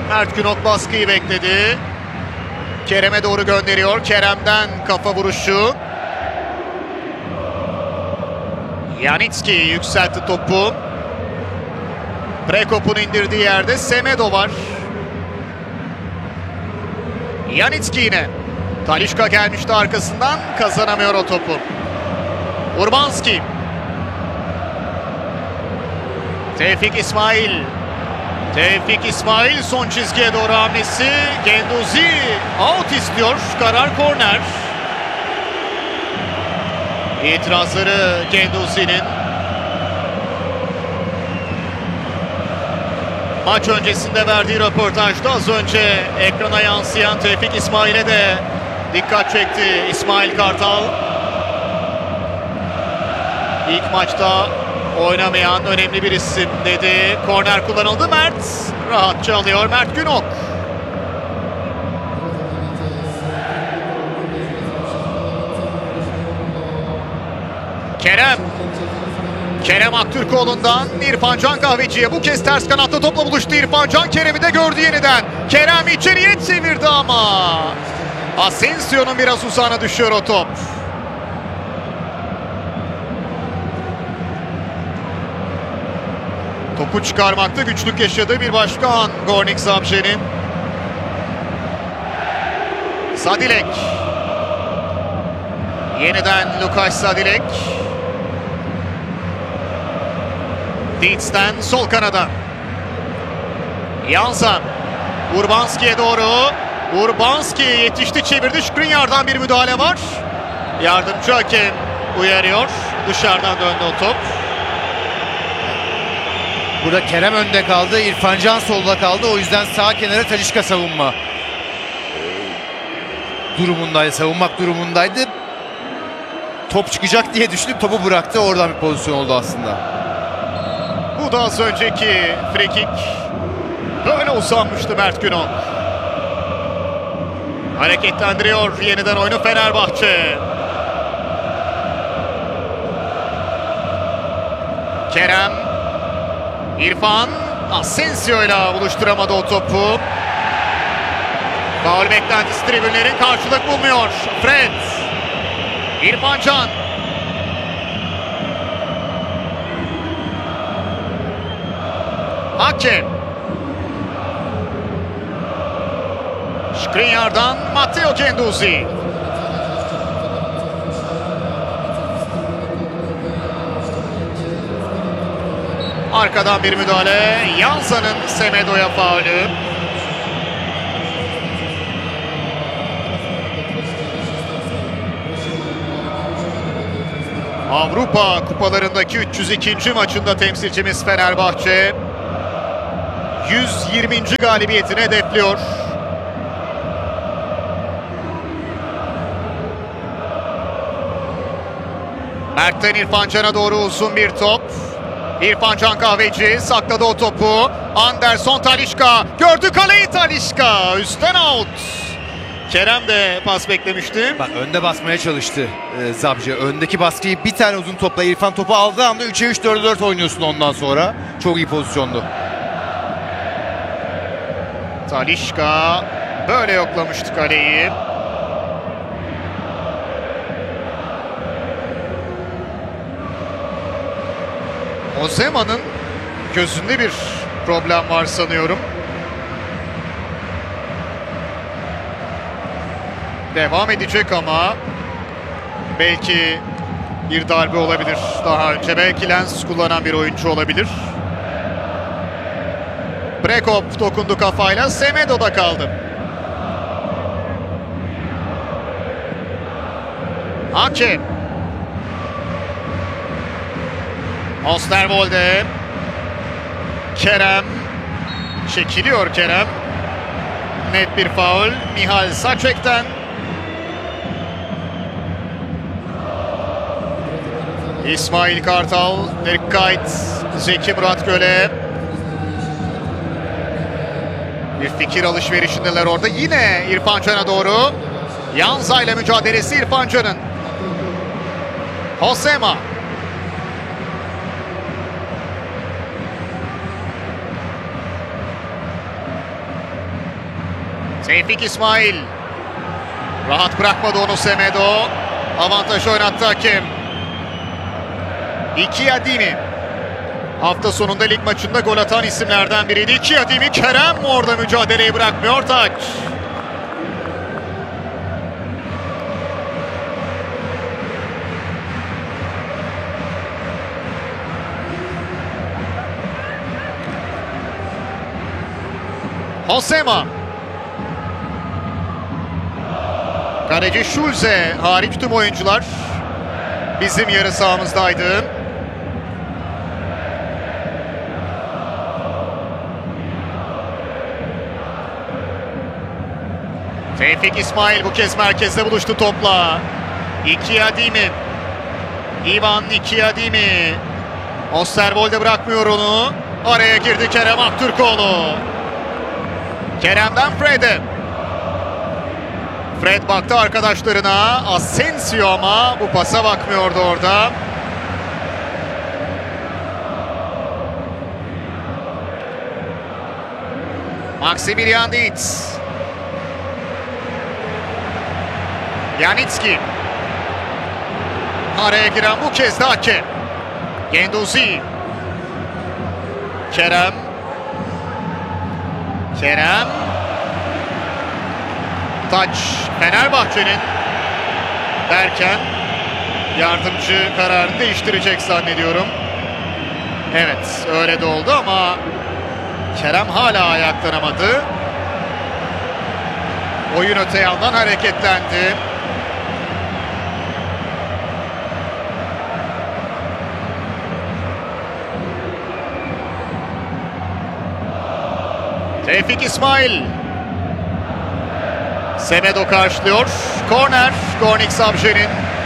Mert Günok baskıyı bekledi. Kerem'e doğru gönderiyor. Kerem'den kafa vuruşu. Janitski yükseltti topu. Prekop'un indirdiği yerde Semedo var. Janitski yine. Talisca gelmişti arkasından. Kazanamıyor o topu. Urbanski. Tevfik İsmail. Tevfik İsmail son çizgiye doğru hamlesi. Genduzi out istiyor. Karar korner. İtirazları Genduzi'nin. Maç öncesinde verdiği röportajda az önce ekrana yansıyan Tevfik İsmail'e de dikkat çekti İsmail Kartal. İlk maçta oynamayan önemli bir isim dedi. Korner kullanıldı. Mert rahatça alıyor. Mert Günok. Kerem Aktürkoğlu'ndan İrfan Can Kahveci'ye bu kez ters kanatta topla buluştu. İrfan Can Kerem'i de gördü yeniden. Kerem içeriye çevirdi ama Asensio'nun biraz uzağına düşüyor o top. Topu çıkarmakta güçlük yaşadığı bir başka an Gornik Zabrze'nin. Sadilek. Yeniden Lukas Sadilek. Dietz'ten sol kanada. Jansa. Urbanski'ye doğru. Urbanski yetişti, çevirdi. Skriniar'dan bir müdahale var. Yardımcı hakem uyarıyor. Dışarıdan döndü o top. Burada Kerem önde kaldı, İrfan Can solda kaldı. O yüzden sağ kenara Talisca savunma durumundaydı, savunmak durumundaydı. Top çıkacak diye düşünüp topu bıraktı. Oradan bir pozisyon oldu aslında. Bu da az önceki free kick. Böyle uzanmıştı Mert Günok. Hareketlendiriyor yeniden oyunu Fenerbahçe. Kerem. İrfan Asensio ile buluşturamadı o topu. Faul beklentisi tribünlerin karşılık bulmuyor. Fred. İrfan Can. Hakem. Skriniar'dan Matteo Genduzi. Arkadan bir müdahale. Jansa'nın Semedo'ya faulü. Avrupa kupalarındaki 302. maçında temsilcimiz Fenerbahçe 120. galibiyetini hedefliyor. Mert'ten İrfan Can'a doğru uzun bir top. İrfan Can Kahveci sakladı o topu. Anderson Talisca gördü kaleyi, Talisca üstten out. Kerem de pas beklemişti. Bak önde basmaya çalıştı Zabrze. Öndeki baskıyı bir tane uzun topla İrfan topu aldığı anda 3'e 3 4'e 4 oynuyorsun ondan sonra. Çok iyi pozisyondu. Talisca böyle yoklamıştı kaleyi. Ozema'nın gözünde bir problem var sanıyorum. Devam edecek ama belki bir darbe olabilir daha önce. Belki lens kullanan bir oyuncu olabilir. Prekop dokundu kafayla. Semedo'da kaldı. Hakem. Osterwolde. Kerem. Çekiliyor Kerem. Net bir faul. Mihal Saçek'ten. İsmail Kartal. Dirk Kuyt. Zeki Murat Göle. Bir fikir alışverişindeler orada. Yine İrfan Can'a doğru. Jansa ile mücadelesi İrfan Can'ın. Hosema. Tevfik İsmail. Rahat bırakmadı onu Semedo. Avantajı oynattı hakem. İki Adimi. Hafta sonunda lig maçında gol atan isimlerden biriydi. İki Adimi. Kerem orada mücadeleyi bırakmıyor. Taç. Hosema. Kaleci Schulze hariç tüm oyuncular bizim yarı sahamızdaydı. Tevfik İsmail bu kez merkezde buluştu topla. İki Adimi. Ivan İki Adimi. Osterwolde bırakmıyor onu. Araya girdi Kerem Aktürkoğlu. Kerem'den Fred'e. Fred baktı arkadaşlarına. Asensio ama bu pasa bakmıyordu orada. Maximilian Dietz. Yanitski. Araya giren bu kez de hakem. Genduzi. Kerem. Taç Fenerbahçe'nin derken yardımcı kararını değiştirecek zannediyorum. Evet öyle de oldu ama Kerem hala ayaklanamadı. Oyun öte yandan hareketlendi. Tevfik İsmail. Semedo karşılıyor. Korner. Gornik Sabje'nin.